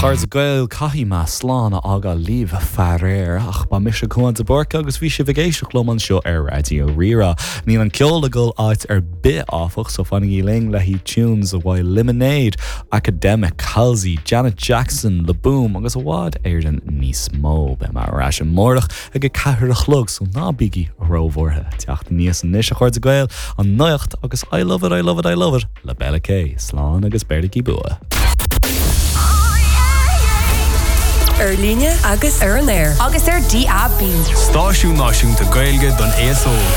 Chuir a gail caithí me sláánna aga líomh fearéir ach ba mis chuin a borca agus bhí si bhgéisteach loman seo ar radio Rira. Ní an ceol agul áit ar bit áfach so fannig í ling le hí tunes a bhhail Lemonade, Academic, Halsey, Janet Jackson, Le Boom agus a bhád éirdan níos mó be mar ráis an mórach ag go caithear a chlog so ná bigí a rómhórtha. Teacht níos an níos a chuir a gail an nuacht agus I love it, I love it, I love it le Bella K, slán agus Berdicí bua. Líne agus ar an air agus ar DAB. Stáisiú náisiúnta Gaeilge don ESO.